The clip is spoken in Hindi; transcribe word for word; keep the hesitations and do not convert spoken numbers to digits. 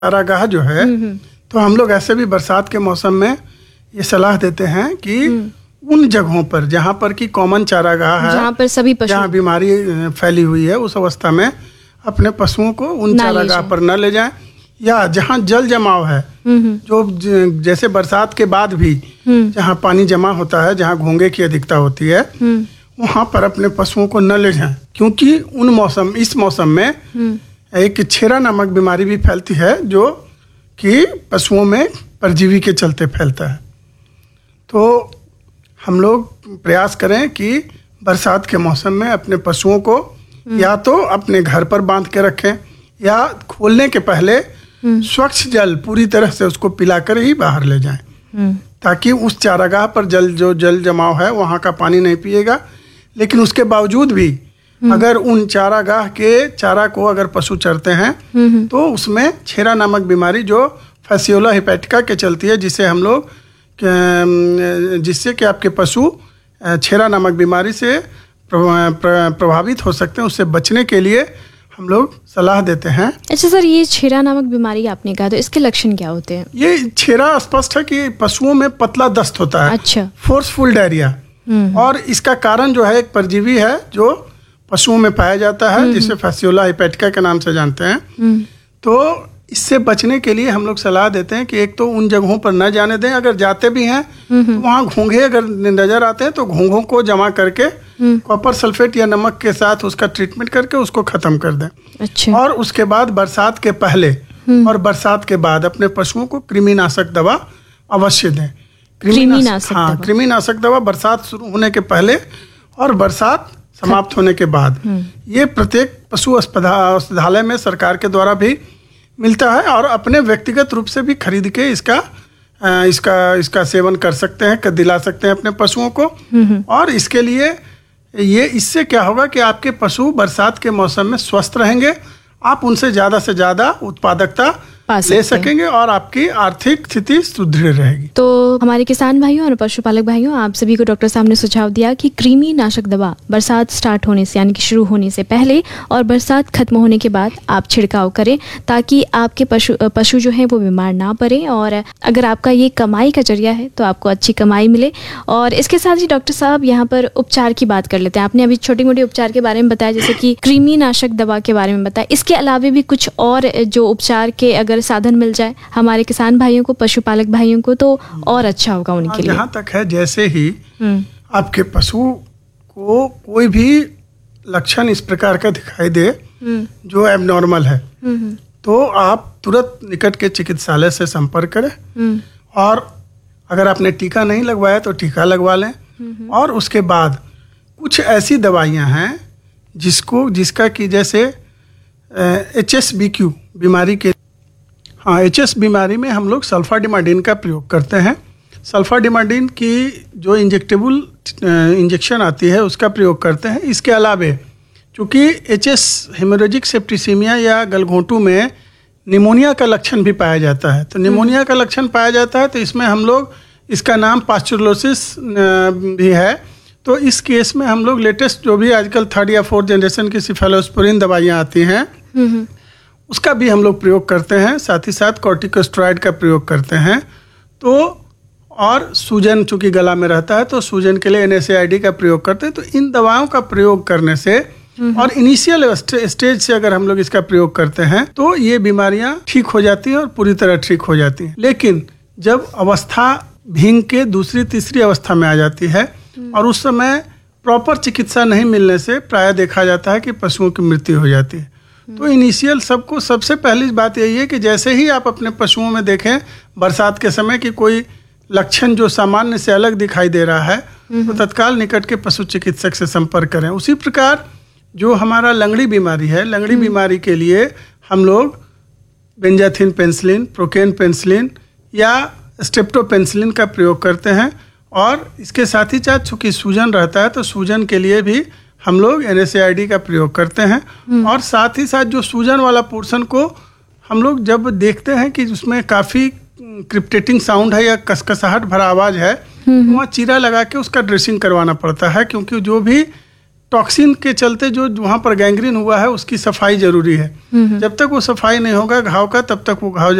चारागाह जो है, तो हम लोग ऐसे भी बरसात के मौसम में ये सलाह देते हैं कि उन जगहों पर जहाँ पर कि कॉमन चारागाह है, जहाँ पर सभी पशु, जहाँ बीमारी फैली हुई है, उस अवस्था में अपने पशुओं को उन चारागाह पर न ले जाएं, या जहाँ जल जमाव है, जो जैसे बरसात के बाद भी जहाँ पानी जमा होता है, जहाँ घोंघे की अधिकता होती है, वहाँ पर अपने पशुओं को न ले जाएं, क्योंकि उन मौसम इस मौसम में एक छेरा नामक बीमारी भी फैलती है, जो कि पशुओं में परजीवी के चलते फैलता है। तो हम लोग प्रयास करें कि बरसात के मौसम में अपने पशुओं को या तो अपने घर पर बांध के रखें, या खोलने के पहले स्वच्छ जल पूरी तरह से उसको पिलाकर ही बाहर ले जाएं, ताकि उस चारागाह पर जल जो जल जमाव है वहाँ का पानी नहीं पिएगा। लेकिन उसके बावजूद भी अगर उन चारागाह के चारा को अगर पशु चरते हैं तो उसमें छेरा नामक बीमारी जो फैसियोला हेपेटिका के चलती है, जिसे हम लोग जिससे कि आपके पशु छेरा नामक बीमारी से प्रभावित हो सकते हैं, उससे बचने के लिए हम लोग सलाह देते हैं। अच्छा सर, ये छेरा नामक बीमारी आपने कहा, तो इसके लक्षण क्या होते हैं? ये छेरा स्पष्ट है कि पशुओं में पतला दस्त होता है, अच्छा, फोर्सफुल डायरिया, और इसका कारण जो है एक परजीवी है जो पशुओं में पाया जाता है, जिसे फैसियोला हेपेटिका के नाम से जानते हैं। तो इससे बचने के लिए हम लोग सलाह देते हैं कि एक तो उन जगहों पर न जाने दें, अगर जाते भी हैं तो वहाँ घोंघे अगर नजर आते हैं तो घोंघों को जमा करके कॉपर सल्फेट या नमक के साथ उसका ट्रीटमेंट करके उसको खत्म कर दें। अच्छा। और उसके बाद बरसात के पहले और बरसात के बाद अपने पशुओं को कृमिनाशक दवा अवश्य दें। कृमिनाशक हाँ, कृमिनाशक दवा बरसात शुरू होने के पहले और बरसात समाप्त होने के बाद। ये प्रत्येक पशु अस्पताल में सरकार के द्वारा भी मिलता है, और अपने व्यक्तिगत रूप से भी खरीद के इसका इसका इसका सेवन कर सकते हैं, दिला सकते हैं अपने पशुओं को। और इसके लिए ये इससे क्या होगा कि आपके पशु बरसात के मौसम में स्वस्थ रहेंगे, आप उनसे ज़्यादा से ज़्यादा उत्पादकता ले सकेंगे और आपकी आर्थिक स्थिति सुदृढ़ रहेगी। तो हमारे किसान भाइयों और पशुपालक भाइयों, आप सभी को डॉक्टर साहब ने सुझाव दिया कि कृमि नाशक दवा बरसात स्टार्ट होने से यानी कि शुरू होने से पहले और बरसात खत्म होने के बाद आप छिड़काव करें, ताकि आपके पशु पशु जो हैं वो बीमार ना पड़े, और अगर आपका ये कमाई का जरिया है तो आपको अच्छी कमाई मिले। और इसके साथ ही डॉक्टर साहब यहाँ पर उपचार की बात कर लेते हैं। आपने अभी छोटे मोटे उपचार के बारे में बताया, जैसे कि कृमि नाशक दवा के बारे में बताया, इसके अलावा भी कुछ और जो उपचार के अगर साधन मिल जाए हमारे किसान भाइयों को, पशुपालक भाइयों को, तो और अच्छा होगा उनके लिए। जहाँ तक है, जैसे ही आपके पशु को कोई भी लक्षण इस प्रकार का दिखाई दे जो एबनॉर्मल है, तो आप तुरंत निकट के चिकित्सालय से संपर्क करें, और अगर आपने टीका नहीं लगवाया तो टीका लगवा लें। और उसके बाद कुछ ऐसी दवाइयाँ हैं जिसको जिसका कि जैसे एच एस बी क्यू बीमारी के हाँ एच एस बीमारी में हम लोग सल्फाडिमाइडिन का प्रयोग करते हैं। सल्फाडिमाइडिन की जो इंजेक्टेबल इंजेक्शन आती है उसका प्रयोग करते हैं। इसके अलावे चूँकि एच एस हेमोरेजिक सेप्टिसीमिया या गलघोंटू में निमोनिया का लक्षण भी पाया जाता है, तो निमोनिया का लक्षण पाया जाता है तो इसमें हम लोग, इसका नाम पास्चुलोसिस भी है, तो इस केस में हम लोग लेटेस्ट जो भी आजकल थर्ड या फोर्थ जनरेशन की सिफेलोस्पोरिन दवाइयाँ आती हैं उसका भी हम लोग प्रयोग करते हैं। साथ ही साथ कॉर्टिकोस्टेरॉइड का प्रयोग करते हैं। तो और सूजन चूँकि गला में रहता है तो सूजन के लिए N S A I D का प्रयोग करते हैं। तो इन दवाओं का प्रयोग करने से और इनिशियल स्टेज से अगर हम लोग इसका प्रयोग करते हैं तो ये बीमारियां ठीक हो जाती हैं और पूरी तरह ठीक हो जाती हैं। लेकिन जब अवस्था भींग के दूसरी तीसरी अवस्था में आ जाती है और उस समय प्रॉपर चिकित्सा नहीं मिलने से प्रायः देखा जाता है कि पशुओं की मृत्यु हो जाती है। तो इनिशियल सबको सबसे पहली बात यही है कि जैसे ही आप अपने पशुओं में देखें बरसात के समय कि कोई लक्षण जो सामान्य से अलग दिखाई दे रहा है तो तत्काल निकट के पशु चिकित्सक से संपर्क करें। उसी प्रकार जो हमारा लंगड़ी बीमारी है, लंगड़ी बीमारी के लिए हम लोग बेंजाथिन पेनिसिलिन, प्रोकेन पेनिसिलिन या स्ट्रेप्टोपेनिसिलिन का प्रयोग करते हैं। और इसके साथ ही साथ चूँकि सूजन रहता है तो सूजन के लिए भी हम लोग N S A I D का प्रयोग करते हैं। और साथ ही साथ जो सूजन वाला पोर्शन को हम लोग जब देखते हैं कि उसमें काफ़ी क्रिप्टेटिंग साउंड है या कसकसाहट भरा आवाज़ है, वहाँ चीरा लगा के उसका ड्रेसिंग करवाना पड़ता है, क्योंकि जो भी टॉक्सिन के चलते जो वहाँ पर गैंग्रीन हुआ है उसकी सफाई जरूरी है। जब तक वो सफाई नहीं होगा घाव का तब तक वो घाव